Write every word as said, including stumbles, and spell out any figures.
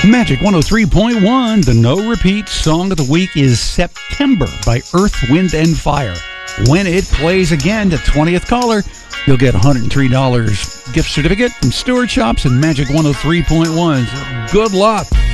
Magic one oh three point one. The no repeat song of the week is September by Earth, Wind and Fire. When it plays again to twentieth caller, you'll get a one hundred three dollars gift certificate from Stewart Shops and Magic one oh three point one. So good luck.